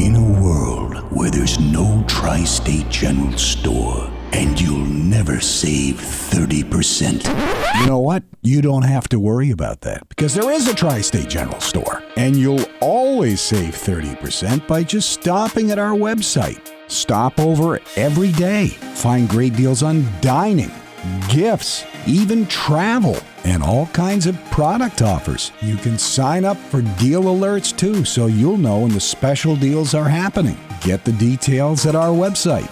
In a world where there's no Tri-State General store and you'll never save 30%. You know what? You don't have to worry about that because there is a Tri-State General store. And you'll always save 30% by just stopping at our website. Stop over every day. Find great deals on dining, gifts, even travel, and all kinds of product offers. You can sign up for deal alerts too, so you'll know when the special deals are happening. Get the details at our website.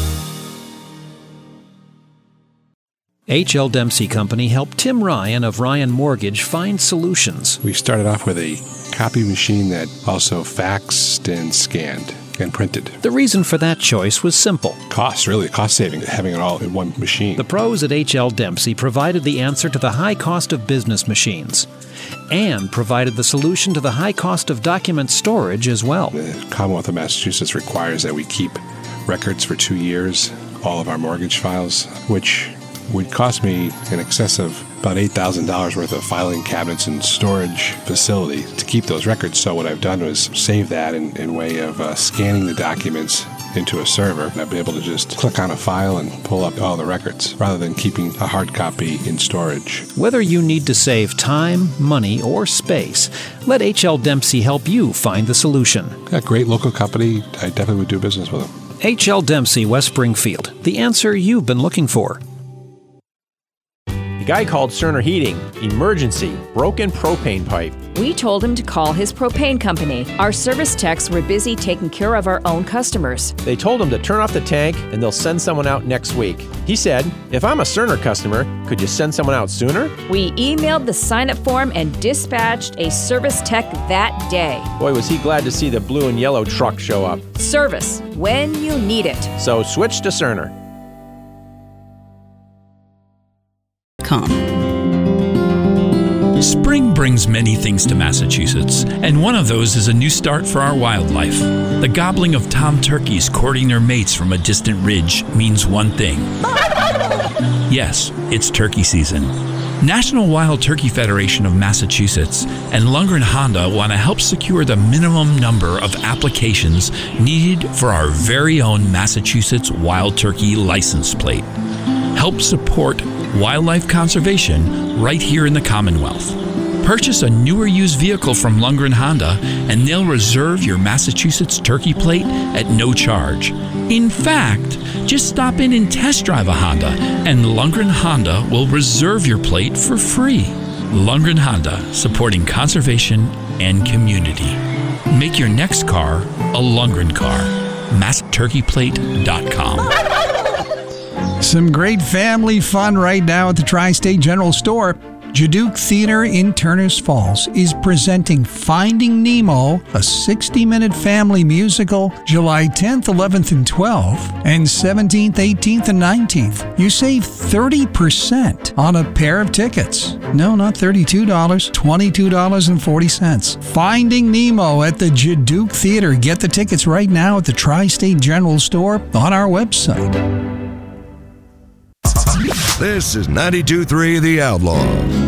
H.L. Dempsey Company helped Tim Ryan of Ryan Mortgage find solutions. We started off with a copy machine that also faxed and scanned and printed. The reason for that choice was simple. Cost saving, having it all in one machine. The pros at H.L. Dempsey provided the answer to the high cost of business machines and provided the solution to the high cost of document storage as well. The Commonwealth of Massachusetts requires that we keep records for 2 years, all of our mortgage files, which would cost me in excess of about $8,000 worth of filing cabinets and storage facility to keep those records. So what I've done was save that in way of scanning the documents into a server. And I'll be able to just click on a file and pull up all the records rather than keeping a hard copy in storage. Whether you need to save time, money, or space, let H.L. Dempsey help you find the solution. A great local company. I definitely would do business with them. H.L. Dempsey, West Springfield. The answer you've been looking for. The guy called Cerner Heating. Emergency. Broken propane pipe. We told him to call his propane company. Our service techs were busy taking care of our own customers. They told him to turn off the tank and they'll send someone out next week. He said, if I'm a Cerner customer, could you send someone out sooner? We emailed the sign-up form and dispatched a service tech that day. Boy, was he glad to see the blue and yellow truck show up. Service when you need it. So switch to Cerner. Spring brings many things to Massachusetts, and one of those is a new start for our wildlife. The gobbling of tom turkeys courting their mates from a distant ridge means one thing. Yes, it's turkey season. National Wild Turkey Federation of Massachusetts and Lundgren Honda want to help secure the minimum number of applications needed for our very own Massachusetts Wild Turkey license plate. Help support wildlife conservation right here in the Commonwealth. Purchase a newer used vehicle from Lundgren Honda and they'll reserve your Massachusetts turkey plate at no charge. In fact, just stop in and test drive a Honda and Lundgren Honda will reserve your plate for free. Lundgren Honda, supporting conservation and community. Make your next car a Lundgren car. MassTurkeyPlate.com. Some great family fun right now at the Tri-State General Store. Jaduke Theater in Turners Falls is presenting Finding Nemo, a 60-minute family musical, July 10th, 11th, and 12th, and 17th, 18th, and 19th. You save 30% on a pair of tickets. No, not $32, $22.40. Finding Nemo at the Jaduke Theater. Get the tickets right now at the Tri-State General Store on our website. This is 92.3 The Outlaw.